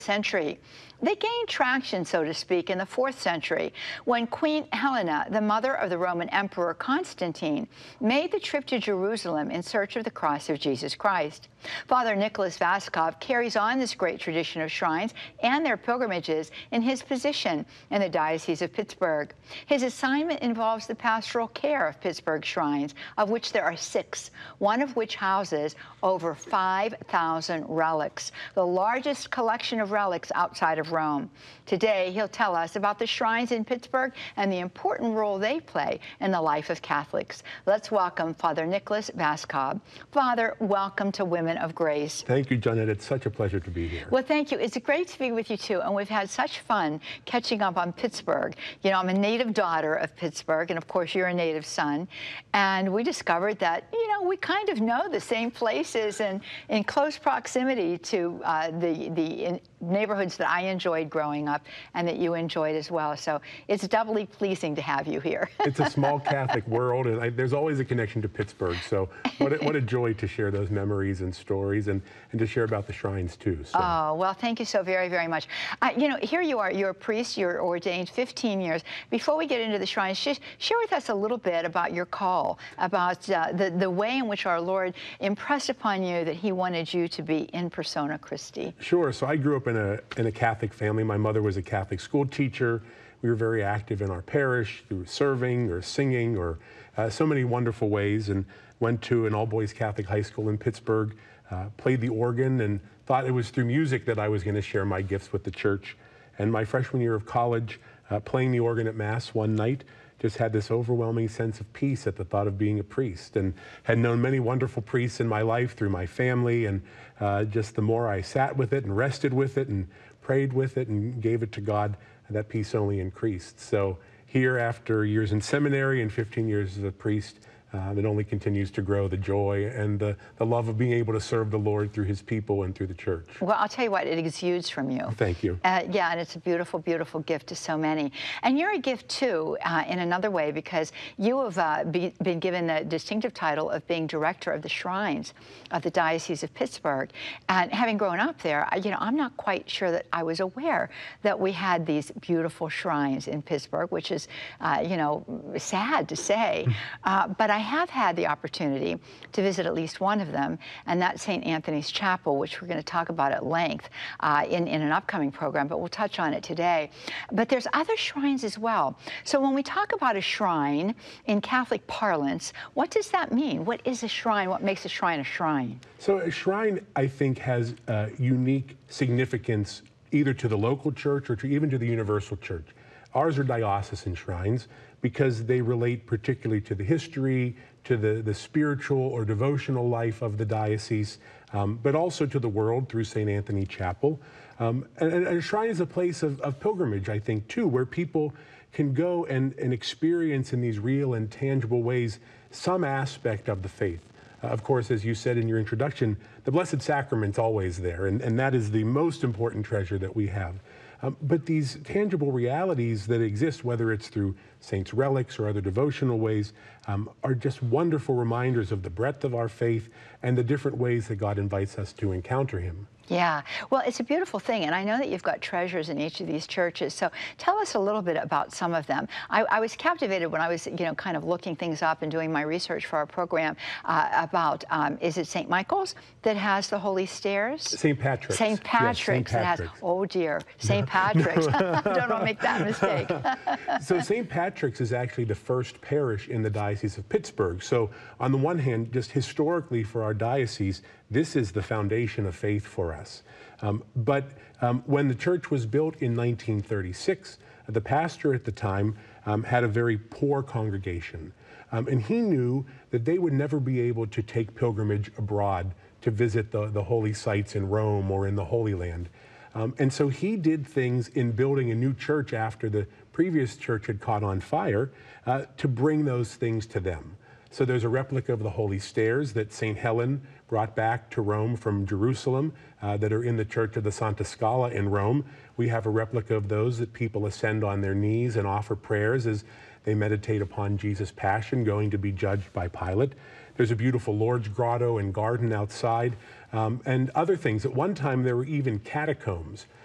century. They gained traction, so to speak, in the 4th century when Queen Helena, the mother of the Roman Emperor Constantine, made the trip to Jerusalem in search of the cross of Jesus Christ. Father Nicholas Vaskov carries on this great tradition of shrines and their pilgrimages in his position in the Diocese of Pittsburgh. His assignment involves the pastoral care of Pittsburgh shrines, of which there are 6, one of which houses over 5,000 relics, the largest collection of relics outside of Rome. Today, he'll tell us about the shrines in Pittsburgh and the important role they play in the life of Catholics. Let's welcome Father Nicholas Vaskov. Father, welcome to Women of Grace. Thank you, Janet. It's such a pleasure to be here. Well, thank you. It's great to be with you, too, and we've had such fun catching up on Pittsburgh. You know, I'm a native daughter of Pittsburgh, and of course, you're a native son, and we discovered that, you know, we kind of know the same places and in close proximity to the neighborhoods that I enjoyed growing up and that you enjoyed as well. So it's doubly pleasing to have you here. It's a small Catholic world, and there's always a connection to Pittsburgh. So what a joy to share those memories and stories and to share about the shrines too. So. Oh, well, thank you so very, very much. You know, here you are, you're a priest, you're ordained 15 years. Before we get into the shrines, share with us a little bit about your call, about the way in which our Lord impressed upon you that he wanted you to be in persona Christi. Sure. So I grew up in a Catholic family. My mother was a Catholic school teacher. We were very active in our parish through serving or singing or so many wonderful ways, and went to an all-boys Catholic high school in Pittsburgh, played the organ, and thought it was through music that I was going to share my gifts with the church. And my freshman year of college, playing the organ at Mass one night, just had this overwhelming sense of peace at the thought of being a priest, and had known many wonderful priests in my life through my family, and just the more I sat with it and rested with it and prayed with it and gave it to God, that peace only increased. So here, after years in seminary and 15 years as a priest, it only continues to grow, the joy and the love of being able to serve the Lord through his people and through the church. Well, I'll tell you what, it exudes from you. Thank you. Yeah, and it's a beautiful, beautiful gift to so many. And you're a gift, too, in another way, because you have been given the distinctive title of being director of the shrines of the Diocese of Pittsburgh. And having grown up there, you know, I'm not quite sure that I was aware that we had these beautiful shrines in Pittsburgh, which is, you know, sad to say. But I have had the opportunity to visit at least one of them, and that's St. Anthony's Chapel, which we're going to talk about at length in an upcoming program, but we'll touch on it today. But there's other shrines as well. So when we talk about a shrine in Catholic parlance, what does that mean? What is a shrine? What makes a shrine a shrine? So a shrine, I think, has unique significance either to the local church or even to the universal church. Ours are diocesan shrines because they relate particularly to the history, to the spiritual or devotional life of the diocese, but also to the world through St. Anthony Chapel. And a shrine is a place of pilgrimage, I think, too, where people can go and experience in these real and tangible ways some aspect of the faith. Of course, as you said in your introduction, the Blessed Sacrament's always there, and that is the most important treasure that we have. But these tangible realities that exist, whether it's through saints' relics or other devotional ways, are just wonderful reminders of the breadth of our faith and the different ways that God invites us to encounter him. Yeah, well, it's a beautiful thing, and I know that you've got treasures in each of these churches, so tell us a little bit about some of them. I was captivated when I was, you know, kind of looking things up and doing my research for our program about, is it St. Michael's that has the Holy Stairs? St. Patrick's. St. Patrick's, yes, that has, oh dear, St. Patrick's. Don't want to make that mistake. So St. Patrick's is actually the first parish in the Diocese of Pittsburgh. So on the one hand, just historically for our diocese, this is the foundation of faith for us. But when the church was built in 1936, the pastor at the time had a very poor congregation. And he knew that they would never be able to take pilgrimage abroad to visit the holy sites in Rome or in the Holy Land. And so he did things in building a new church after the previous church had caught on fire to bring those things to them. So there's a replica of the Holy Stairs that St. Helen brought back to Rome from Jerusalem that are in the Church of the Santa Scala in Rome. We have a replica of those that people ascend on their knees and offer prayers as they meditate upon Jesus' passion, going to be judged by Pilate. There's a beautiful Lord's Grotto and garden outside, and other things. At one time, there were even catacombs